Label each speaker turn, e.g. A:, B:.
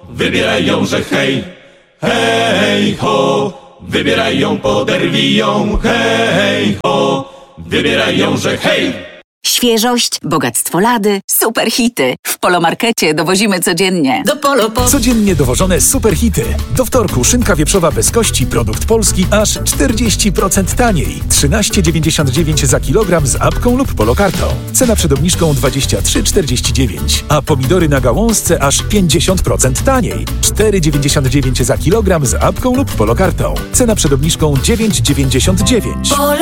A: wybierają, że hej, hej ho, wybierają, poderwiją, hej ho, wybierają, że hej.
B: Świeżość, bogactwo lady, super hity. W Polomarkecie dowozimy codziennie. Do Polo.
C: Codziennie dowożone super hity. Do wtorku szynka wieprzowa bez kości, produkt polski, aż 40% taniej. 13,99 za kilogram z apką lub polokartą. Cena przed obniżką 23,49. A pomidory na gałązce aż 50% taniej. 4,99 za kilogram z apką lub polokartą. Cena przed obniżką 9,99.